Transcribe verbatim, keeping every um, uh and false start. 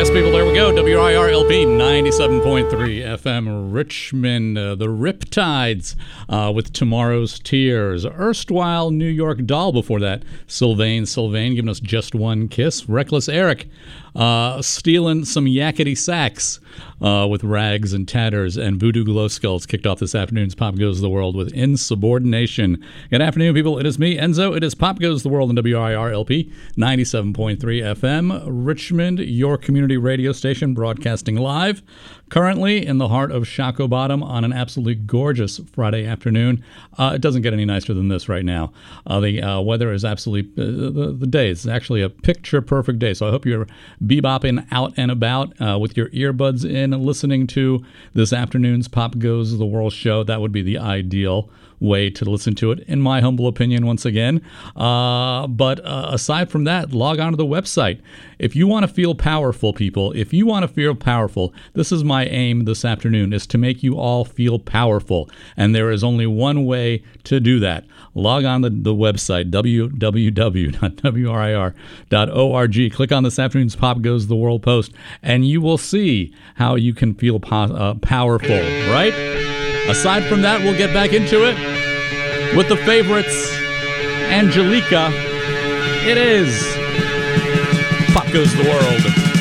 Yes, people, there we go. W I R L P ninety-seven point three F M Richmond. Uh, the Riptides uh, with Tomorrow's Tears. Erstwhile New York Doll before that. Sylvain Sylvain giving us Just One Kiss. Reckless Eric uh, stealing some yakety sax uh, with Rags and Tatters. And Voodoo Glow Skulls kicked off this afternoon's Pop Goes the World with Insubordination. Good afternoon, people. It is me, Enzo. It is Pop Goes the World on W I R L P ninety-seven point three F M Richmond, your community radio station broadcasting live, currently in the heart of Shockoe Bottom on an absolutely gorgeous Friday afternoon. Uh, it doesn't get any nicer than this right now. Uh, the uh, weather is absolutely, uh, the, the day is actually a picture-perfect day, so I hope you're bebopping out and about uh, with your earbuds in, listening to this afternoon's Pop Goes the World show. That would be the ideal way to listen to it, in my humble opinion, once again. Uh, but uh, aside from that, log on to the website. If you want to feel powerful, people, if you want to feel powerful, this is my aim this afternoon, is to make you all feel powerful. And there is only one way to do that. Log on to the website, w w w dot w r i r dot org. Click on this afternoon's Pop Goes the World post, and you will see how you can feel po- uh, powerful, right? Aside from that, we'll get back into it with the favorites. Angelica, it is Pop Goes the World.